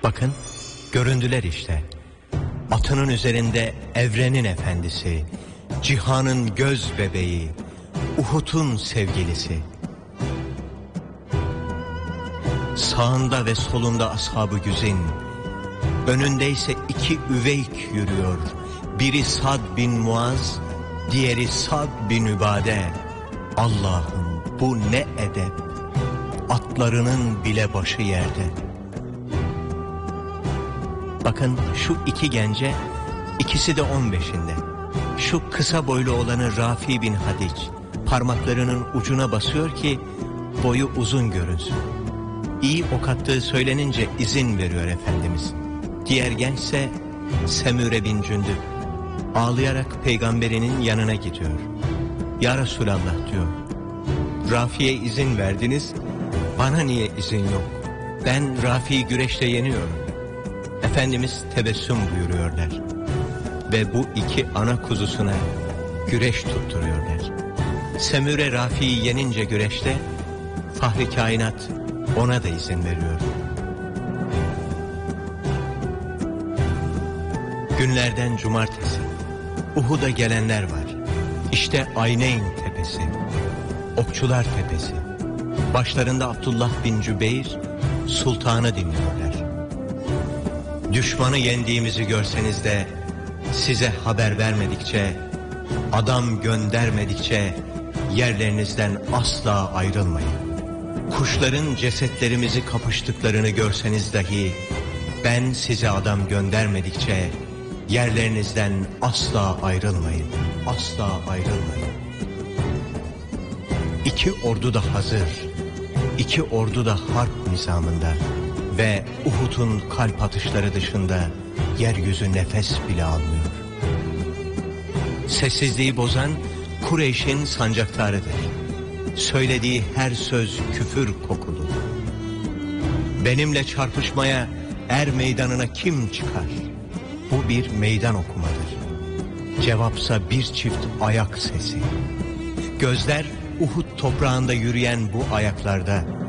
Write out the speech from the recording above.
Bakın, göründüler işte. Atının üzerinde evrenin efendisi, cihanın göz bebeği, Uhud'un sevgilisi. Sağında ve solunda ashab-ı güzin, önündeyse 2 üveyk yürüyor. Biri Sad bin Muaz, diğeri Sad bin Übade. Allah'ım, bu ne edep, atlarının bile başı yerde. Bakın şu 2 gence, ikisi de 15'inde. Şu kısa boylu olanı Rafi bin Hadic, parmaklarının ucuna basıyor ki boyu uzun görünsün. İyi ok attığı söylenince izin veriyor Efendimiz. Diğer gençse Semure bin Cündüb, ağlayarak peygamberinin yanına gidiyor. Ya Resulallah diyor, Rafi'ye izin verdiniz, bana niye izin yok? Ben Rafi'yi güreşte yeniyorum. Efendimiz tebessüm buyuruyorlar ve bu 2 ana kuzusuna güreş tutturuyorlar. Semure Rafi'yi yenince güreşte, Fahri Kainat ona da izin veriyor. Günlerden cumartesi, Uhud'a gelenler var. İşte Ayneyn tepesi, Okçular tepesi. Başlarında Abdullah bin Cübeyr, sultanı dinliyorlar. Düşmanı yendiğimizi görseniz de size haber vermedikçe, adam göndermedikçe yerlerinizden asla ayrılmayın. Kuşların cesetlerimizi kapıştıklarını görseniz dahi ben size adam göndermedikçe yerlerinizden asla ayrılmayın. Asla ayrılmayın. 2 ordu da hazır. 2 ordu da harp nizamında. Ve Uhud'un kalp atışları dışında yeryüzü nefes bile almıyor. Sessizliği bozan Kureyş'in sancaktarıdır. Söylediği her söz küfür kokulu. Benimle çarpışmaya er meydanına kim çıkar? Bu bir meydan okumadır. Cevapsa bir çift ayak sesi. Gözler Uhud toprağında yürüyen bu ayaklarda